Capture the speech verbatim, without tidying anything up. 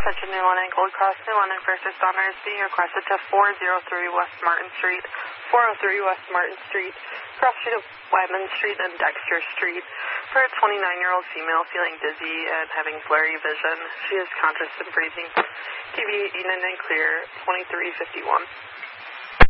Attention New London Gold Cross, New London first responders being requested to four oh three West Martin Street, four oh three West Martin Street, cross street of Wyman Street and Dexter Street, for a twenty-nine-year-old female feeling dizzy and having blurry vision. She is conscious and breathing. K V eight nine nine clear, twenty-three fifty-one.